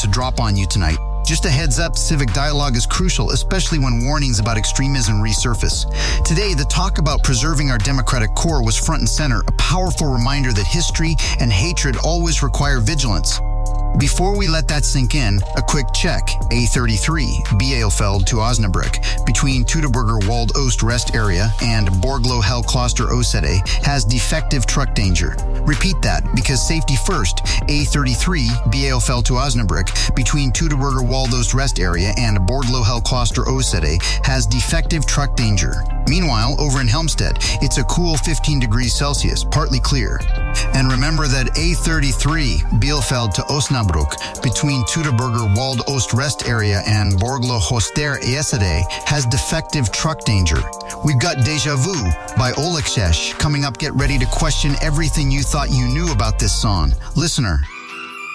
to drop on you tonight. Just a heads up, civic dialogue is crucial, especially when warnings about extremism resurface. Today, the talk about preserving our democratic core was front and center, a powerful reminder that history and hatred always require vigilance. Before we let that sink in, a quick check. A33, Bielefeld to Osnabrück, between Teutoburger Wald Ost Rest area and Borglo Hellkloster Osede, has defective truck danger. Repeat that, because safety first. A33, Bielefeld to Osnabrück, between Teutoburger Wald Ost Rest area and Borglo Hellkloster Osede, has defective truck danger. Meanwhile, over in Helmstedt, it's a cool 15 degrees Celsius, partly clear. And remember that A33, Bielefeld to Osnabrück, between Teutoburger Wald Ost Rest area and Borglo Hoster Esede, has defective truck danger. We've got Deja Vu by Oleksesh coming up. Get ready to question everything you thought you knew about this song. Listener,